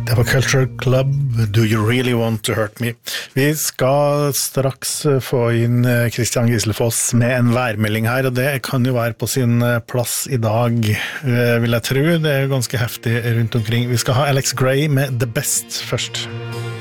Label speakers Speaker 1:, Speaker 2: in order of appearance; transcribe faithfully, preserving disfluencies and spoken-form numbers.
Speaker 1: Det var Culture Club, Do You Really Want to Hurt Me? Vi skal straks få inn Kristian Gislefoss med en værmelding her, og det kan jo være på sin plass i dag, vil jeg tro. Det er ganske heftig rundt omkring. Vi skal ha Alex Gray med The Best først.